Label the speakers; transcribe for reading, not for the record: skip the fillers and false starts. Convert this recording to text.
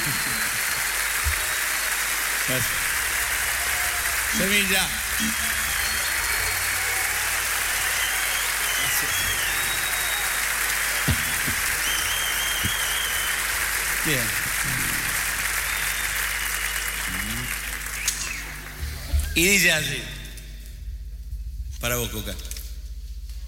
Speaker 1: Gracias. Semilla. Gracias. Bien. Y dice así. Para vos, Coca.